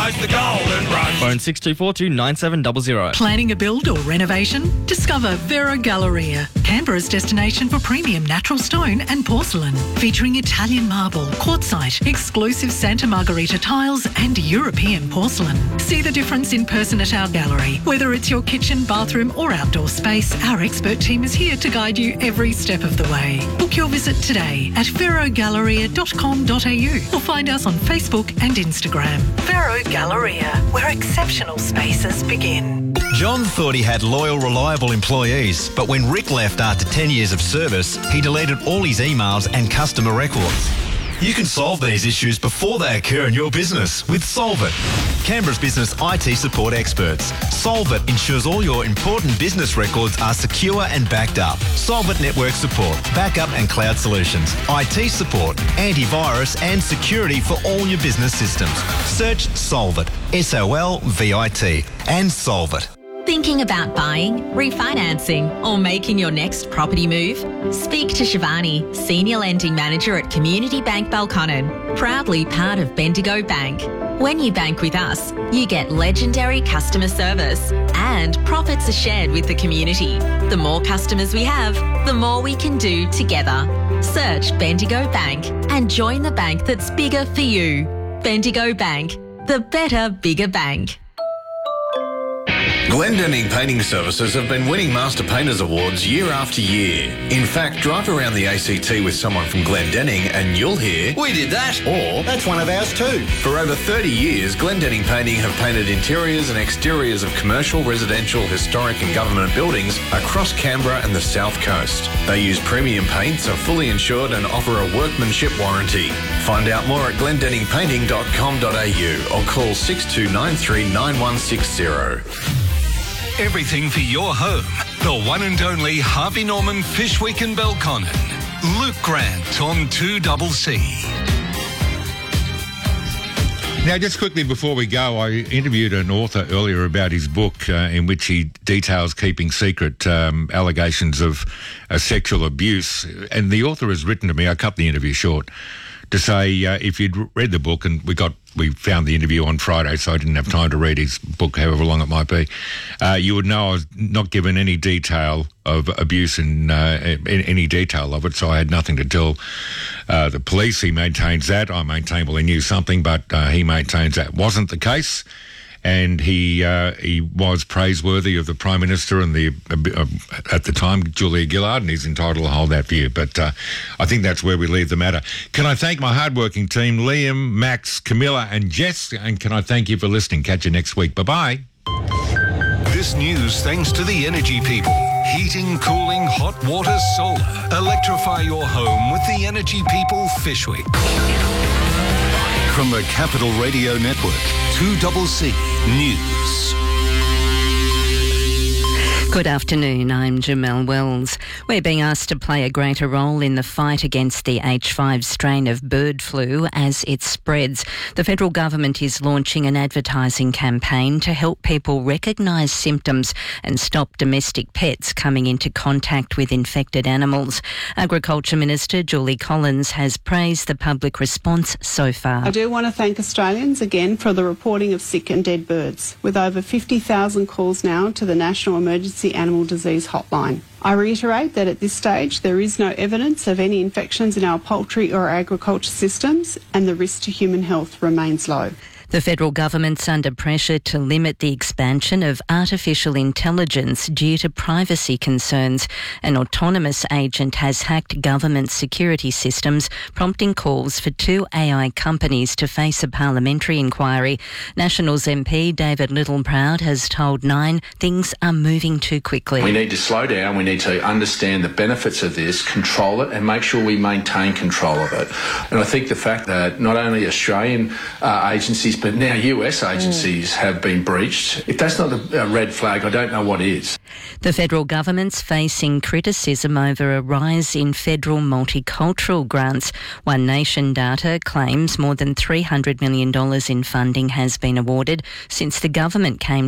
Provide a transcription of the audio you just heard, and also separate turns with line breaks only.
knows the golden rush.
Phone 6242 9700.
Planning a build or renovation? Discover Vero Galleria, Canberra's destination for premium natural stone and porcelain, featuring Italian marble, quartzite, exclusive Santa Margherita tiles and European porcelain. See the difference in person at our gallery. Whether it's your kitchen, bathroom or outdoor space, our expert team is here to guide you every step of the way. Book your visit today at verogalleria.com.au or find us on Facebook and Instagram. Vero Galleria, where exceptional spaces begin.
John thought he had loyal, reliable employees, but when Rick left after 10 years of service, he deleted all his emails and customer records. You can solve these issues before they occur in your business with Solvit, Canberra's business IT support experts. Solvit ensures all your important business records are secure and backed up. Solvit network support, backup and cloud solutions, IT support, antivirus and security for all your business systems. Search Solvit, SOLVIT, and Solvit.
Thinking about buying, refinancing or making your next property move? Speak to Shivani, Senior Lending Manager at Community Bank Belconnen, proudly part of Bendigo Bank. When you bank with us, you get legendary customer service and profits are shared with the community. The more customers we have, the more we can do together. Search Bendigo Bank and join the bank that's bigger for you. Bendigo Bank, the better, bigger bank.
Glendenning Painting Services have been winning Master Painters Awards year after year. In fact, drive around the ACT with someone from Glendenning and you'll hear, "We did that," or "That's one of ours too." For over 30 years, Glendenning Painting have painted interiors and exteriors of commercial, residential, historic and government buildings across Canberra and the South Coast. They use premium paints, are fully insured and offer a workmanship warranty. Find out more at glendenningpainting.com.au or call 6293 9160.
Everything for your home. The one and only Harvey Norman Fish Week in Belconnen. Luke Grant on 2CC.
Now, just quickly before we go, I interviewed an author earlier about his book in which he details keeping secret allegations of sexual abuse. And the author has written to me, I cut the interview short, to say if you'd read the book, and we found the interview on Friday, so I didn't have time to read his book, however long it might be, you would know I was not given any detail of abuse in any detail of it, so I had nothing to tell the police. He maintains that. I maintain, well, he knew something, but he maintains that wasn't the case. And he was praiseworthy of the Prime Minister and at the time, Julia Gillard, and he's entitled to hold that view. But I think that's where we leave the matter. Can I thank my hardworking team, Liam, Max, Camilla and Jess, and can I thank you for listening. Catch you next week. Bye-bye.
This news thanks to the energy people. Heating, cooling, hot water, solar. Electrify your home with the Energy People Fish Week. From the Capital Radio Network, 2CC News.
Good afternoon, I'm Jamelle Wells. We're being asked to play a greater role in the fight against the H5 strain of bird flu as it spreads. The federal government is launching an advertising campaign to help people recognise symptoms and stop domestic pets coming into contact with infected animals. Agriculture Minister Julie Collins has praised the public response so far.
I do want to thank Australians again for the reporting of sick and dead birds, with over 50,000 calls now to the National Emergency Animal Disease Hotline. I reiterate that at this stage there is no evidence of any infections in our poultry or agriculture systems and the risk to human health remains low.
The federal government's under pressure to limit the expansion of artificial intelligence due to privacy concerns. An autonomous agent has hacked government security systems, prompting calls for two AI companies to face a parliamentary inquiry. Nationals MP David Littleproud has told Nine things are moving too quickly.
We need to slow down, we need to understand the benefits of this, control it and make sure we maintain control of it. And I think the fact that not only Australian agencies but now US agencies have been breached, if that's not a red flag, I don't know what is.
The federal government's facing criticism over a rise in federal multicultural grants. One Nation data claims more than $300 million in funding has been awarded since the government came